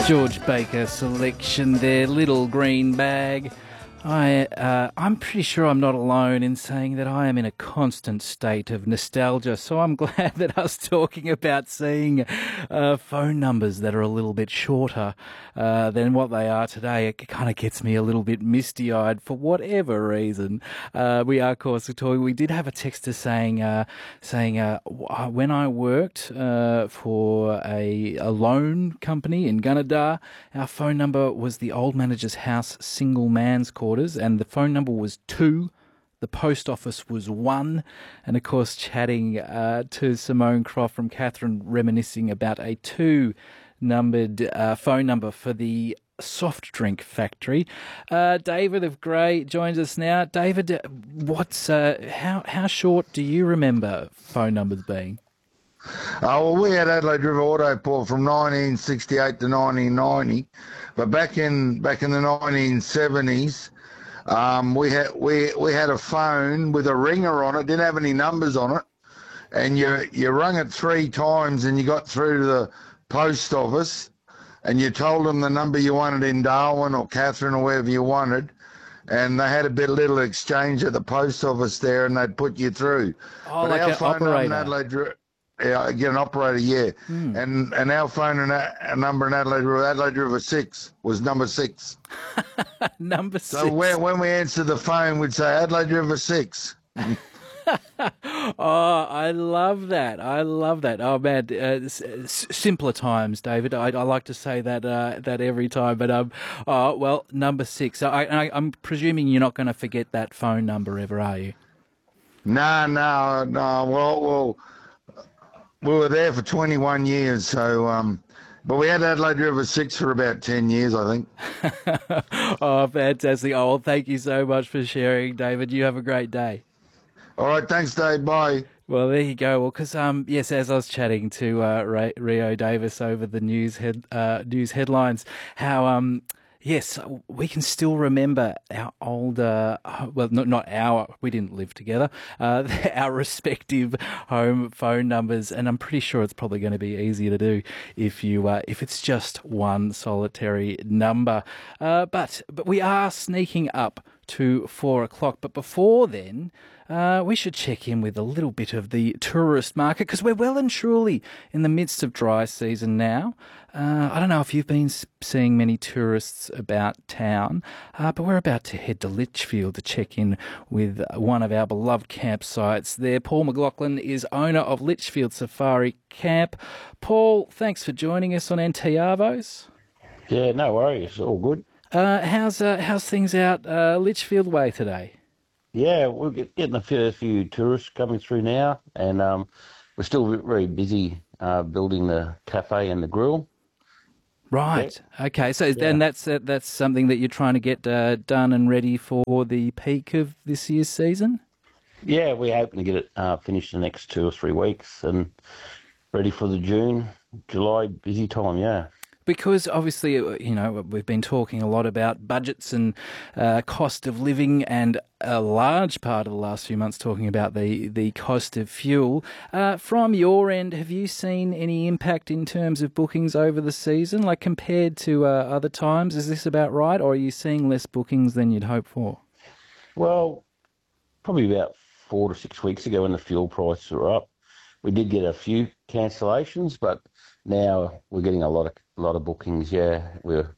George Baker selection there, Little Green Bag. I'm pretty sure I'm not alone in saying that I am in a constant state of nostalgia, so I'm glad that us talking about seeing phone numbers that are a little bit shorter than what they are today, it kind of gets me a little bit misty-eyed for whatever reason. We are, of course, talking. We did have a texter saying when I worked for a loan company in Gunnedah, our phone number was the old manager's house single man's quarters, and the phone number was 2. The post office was 1. And, of course, chatting to Simone Croft from Catherine, reminiscing about a 2-numbered phone number for the soft drink factory. David of Grey joins us now. David, how short do you remember phone numbers being? Well, we had Adelaide River Autoport from 1968 to 1990, but back in the 1970s, we had a phone with a ringer on it. Didn't have any numbers on it, and you rung it 3 times, and you got through to the post office, and you told them the number you wanted in Darwin or Catherine or wherever you wanted, and they had a little exchange at the post office there, and they'd put you through. Oh, but like an operator. Yeah, get an operator, yeah. And our phone number in Adelaide River 6 was number 6. Number 6. So when we answered the phone, we'd say Adelaide River 6. Oh, I love that. Oh, man, simpler times, David. I like to say that every time. But, number 6. I'm presuming you're not going to forget that phone number ever, are you? No. Well, we were there for 21 years, so but we had Adelaide River 6 for about 10 years, I think. Oh, fantastic. Oh, well, thank you so much for sharing, David. You have a great day. All right, thanks, Dave. Bye. Well, there you go. Well, because yes, as I was chatting to Rio Davis over the news headlines, how yes, we can still remember our older, we didn't live together, our respective home phone numbers, and I'm pretty sure it's probably going to be easier to do if it's just one solitary number. But we are sneaking up to 4 o'clock. But before then, we should check in with a little bit of the tourist market, because we're well and truly in the midst of dry season now. I don't know if you've been seeing many tourists about town, but we're about to head to Litchfield to check in with one of our beloved campsites there. Paul McLaughlin is owner of Litchfield Safari Camp. Paul, thanks for joining us on NT Arvos. Yeah, no worries. All good. How's things out Litchfield way today? Yeah, we're getting a few tourists coming through now, and we're still very busy building the cafe and the grill. Right. Yeah. Okay. So then that's something that you're trying to get done and ready for the peak of this year's season? Yeah, we're hoping to get it finished in the next 2 or 3 weeks and ready for the June, July busy time, yeah. Because obviously, you know, we've been talking a lot about budgets and cost of living, and a large part of the last few months talking about the cost of fuel. From your end, have you seen any impact in terms of bookings over the season, like compared to other times? Is this about right, or are you seeing less bookings than you'd hope for? Well, probably about 4 to 6 weeks ago when the fuel prices were up, we did get a few cancellations, but now we're getting a lot of bookings. Yeah, we're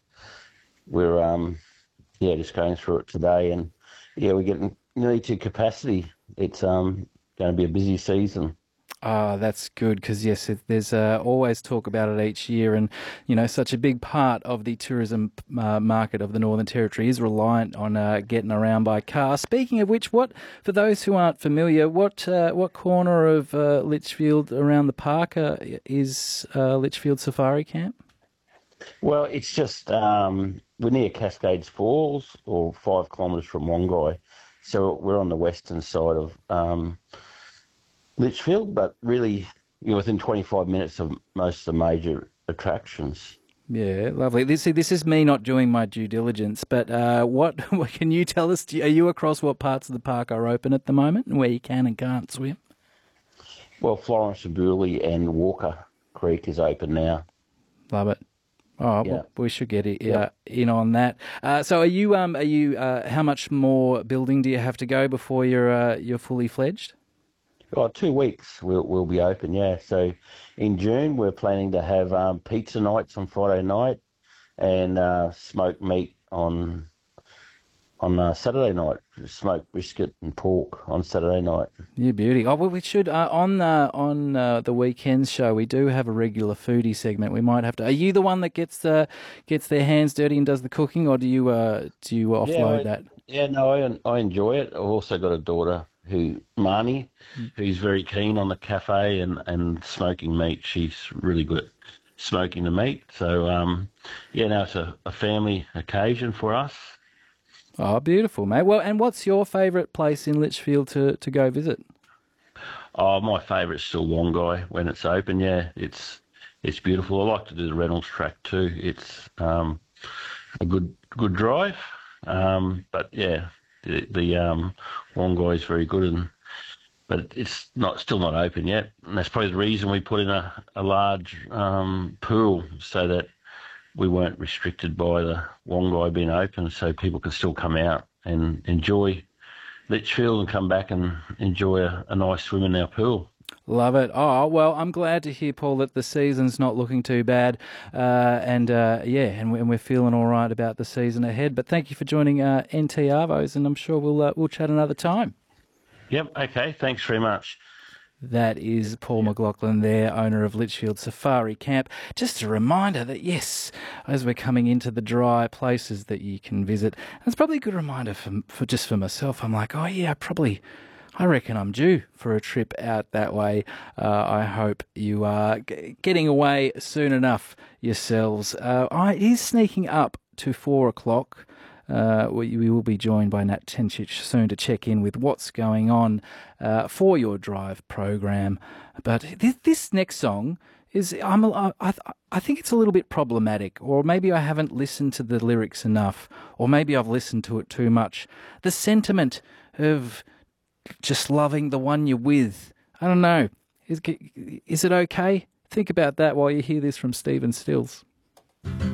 just going through it today, and yeah, we're getting nearly to capacity. It's going to be a busy season. Ah, that's good, because yes, there's always talk about it each year, and you know, such a big part of the tourism market of the Northern Territory is reliant on getting around by car. Speaking of which, for those who aren't familiar, what corner of Litchfield around the park is Litchfield Safari Camp? Well, it's just we're near Cascades Falls, or 5 kilometres from Wongai, so we're on the western side of Litchfield, but really you're within 25 minutes of most of the major attractions. Yeah, lovely. This is me not doing my due diligence, but what can you tell us? Are you across what parts of the park are open at the moment and where you can and can't swim? Well, Florence and Burley and Walker Creek is open now. Love it. Oh, Yeah. well, we should get Yep. in on that. So, how much more building do you have to go before you're fully fledged? Oh, 2 weeks we'll be open, yeah. So in June we're planning to have pizza nights on Friday night and smoked meat on Saturday night. Smoked brisket and pork on Saturday night. You beauty. Oh, well, we should on the weekends show. We do have a regular foodie segment. We might have to. Are you the one that gets their hands dirty and does the cooking, or do you Yeah, offload that? yeah, no, I enjoy it. I've also got a daughter Marnie, who's very keen on the cafe and smoking meat. She's really good at smoking the meat. So, yeah, no, it's a family occasion for us. Oh, beautiful, mate. Well, and what's your favourite place in Litchfield to go visit? Oh, my favourite's still Wongai when it's open. Yeah, it's beautiful. I like to do the Reynolds track too. It's a good drive. But yeah, the Wongai is very good, but it's still not open yet. And that's probably the reason we put in a large pool so that we weren't restricted by the Wongai being open, so people can still come out and enjoy Litchfield and come back and enjoy a nice swim in our pool. Love it. Oh, well, I'm glad to hear, Paul, that the season's not looking too bad. And we're feeling all right about the season ahead. But thank you for joining NT Arvos, and I'm sure we'll chat another time. Yep, okay, thanks very much. That is Paul McLaughlin there, owner of Litchfield Safari Camp. Just a reminder that, yes, as we're coming into the dry places that you can visit, and it's probably a good reminder for myself. I'm like, oh, yeah, I reckon I'm due for a trip out that way. I hope you are getting away soon enough yourselves. It is sneaking up to 4 o'clock. We will be joined by Nat Tencic soon to check in with what's going on for your drive program. But this next song is I think it's a little bit problematic, or maybe I haven't listened to the lyrics enough, or maybe I've listened to it too much. The sentiment of just loving the one you're with. I don't know. Is it okay? Think about that while you hear this from Stephen Stills.